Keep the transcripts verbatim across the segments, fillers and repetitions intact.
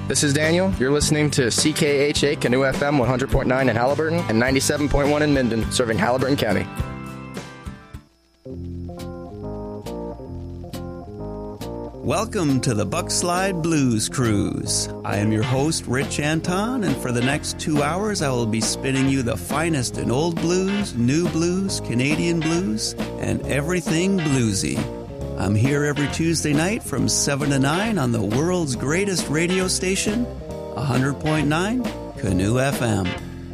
This is Daniel. You're listening to C K H A Canoe F M one hundred point nine in Halliburton and ninety-seven point one in Minden, serving Halliburton County. Welcome to the Buckslide Blues Cruise. I am your host, Rich Anton, and for the next two hours I will be spinning you the finest in old blues, new blues, Canadian blues, and everything bluesy. I'm here every Tuesday night from seven to nine on the world's greatest radio station, one hundred point nine Canoe F M.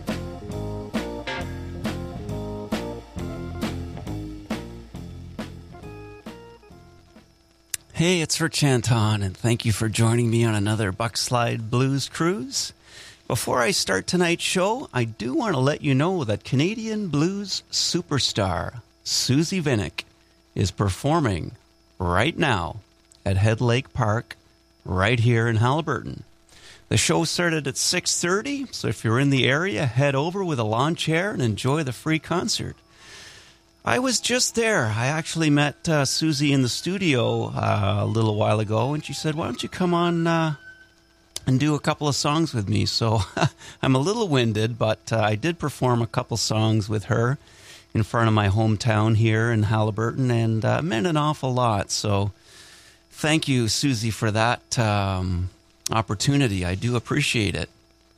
Hey, it's Rich Anton, and thank you for joining me on another Buckslide Blues Cruise. Before I start tonight's show, I do want to let you know that Canadian blues superstar Susie Vinnick is performing right now at Head Lake Park, right here in Halliburton. The show started at six thirty, so if you're in the area, head over with a lawn chair and enjoy the free concert. I was just there. I actually met uh, Susie in the studio uh, a little while ago, and she said, why don't you come on uh, and do a couple of songs with me? So I'm a little winded, but uh, I did perform a couple songs with her in front of my hometown here in Halliburton, and uh, meant an awful lot. So thank you, Susie, for that um, opportunity. I do appreciate it.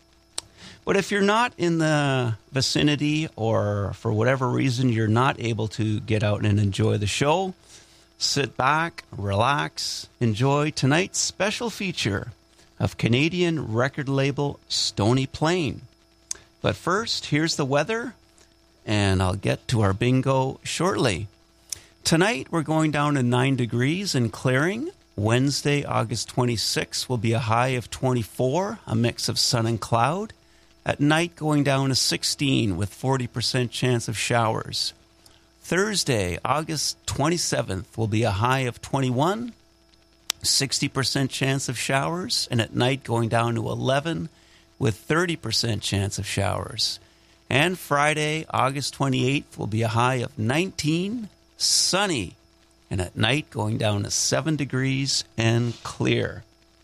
But if you're not in the vicinity, or for whatever reason you're not able to get out and enjoy the show, sit back, relax, enjoy tonight's special feature of Canadian record label Stony Plain. But first, here's the weather, and I'll get to our bingo shortly. Tonight, we're going down to nine degrees and clearing. Wednesday, August twenty-sixth, will be a high of twenty-four, a mix of sun and cloud. At night, going down to sixteen with forty percent chance of showers. Thursday, August twenty-seventh, will be a high of twenty-one, sixty percent chance of showers, and at night going down to eleven with thirty percent chance of showers. And Friday, August twenty-eighth, will be a high of nineteen, sunny, and at night going down to seven degrees and clear.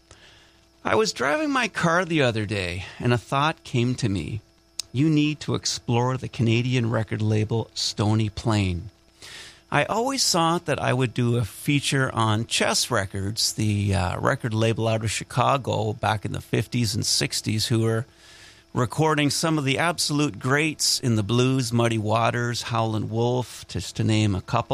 I was driving my car the other day, and a thought came to me. You need to explore the Canadian record label Stony Plain. I always thought that I would do a feature on Chess Records, the uh, record label out of Chicago back in the fifties and sixties, who were recording some of the absolute greats in the blues, Muddy Waters, Howlin' Wolf, just to name a couple.